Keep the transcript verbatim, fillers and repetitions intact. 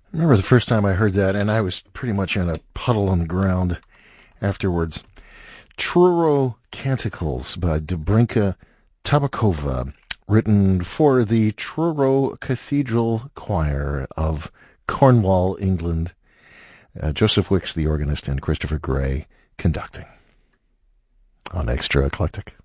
I remember the first time I heard that, and I was pretty much in a puddle on the ground afterwards. Truro Canticles by Dobrinka Tabakova, written for the Truro Cathedral Choir of Cornwall, England. Uh, Joseph Wicks, the organist, and Christopher Gray conducting on Extra Eclectic.